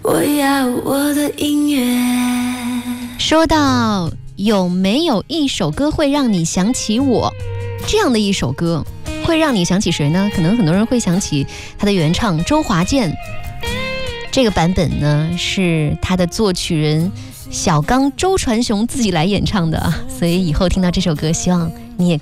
我要我的音乐。 说到有没有一首歌会让你想起我，这样的一首歌会让你想起谁呢？可能很多人会想起他的原唱周华健，这个版本呢是他的作曲人小刚周传雄自己来演唱的，所以以后听到这首歌，希望你也